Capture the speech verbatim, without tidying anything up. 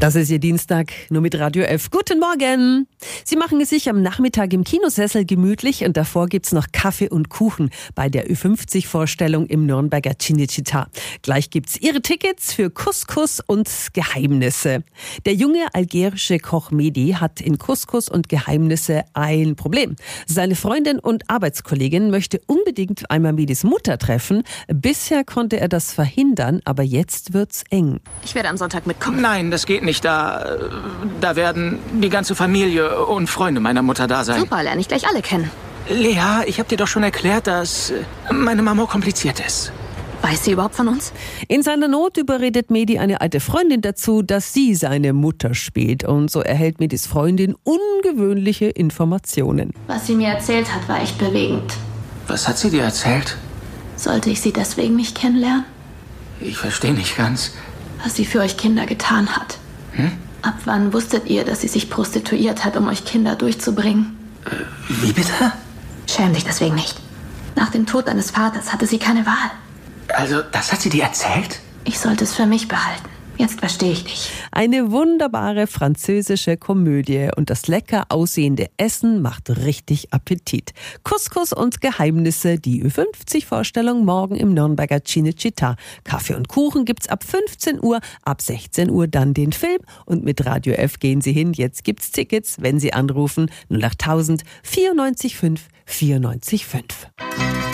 Das ist Ihr Dienstag, nur mit Radio F. Guten Morgen! Sie machen es sich am Nachmittag im Kinosessel gemütlich und davor gibt's noch Kaffee und Kuchen bei der Ü fünfzig Vorstellung im Nürnberger Cinecittà. Gleich gibt's Ihre Tickets für Couscous und Geheimnisse. Der junge algerische Koch Mehdi hat in Couscous und Geheimnisse ein Problem. Seine Freundin und Arbeitskollegin möchte unbedingt einmal Mehdis Mutter treffen. Bisher konnte er das verhindern, aber jetzt wird's eng. Ich werde am Sonntag mitkommen. Nein, das geht nicht. Da, da werden die ganze Familie und Freunde meiner Mutter da sein. Super, lerne ich gleich alle kennen. Lea, ich habe dir doch schon erklärt, dass meine Mama kompliziert ist. Weiß sie überhaupt von uns? In seiner Not überredet Mehdi eine alte Freundin dazu, dass sie seine Mutter spielt. Und so erhält Mehdis Freundin ungewöhnliche Informationen. Was sie mir erzählt hat, war echt bewegend. Was hat sie dir erzählt? Sollte ich sie deswegen nicht kennenlernen? Ich verstehe nicht ganz. Was sie für euch Kinder getan hat. Hm? Ab wann wusstet ihr, dass sie sich prostituiert hat, um euch Kinder durchzubringen? Äh, wie bitte? Schäm dich deswegen nicht. Nach dem Tod deines Vaters hatte sie keine Wahl. Also, das hat sie dir erzählt? Ich sollte es für mich behalten. Jetzt verstehe ich dich. Eine wunderbare französische Komödie und das lecker aussehende Essen macht richtig Appetit. Couscous und Geheimnisse, die Ü fünfzig Vorstellung morgen im Nürnberger Cinecittà. Kaffee und Kuchen gibt's ab fünfzehn Uhr, ab sechzehn Uhr dann den Film und mit Radio F gehen Sie hin. Jetzt gibt's Tickets, wenn Sie anrufen null acht tausend vierundneunzig fünf vierundneunzig fünf.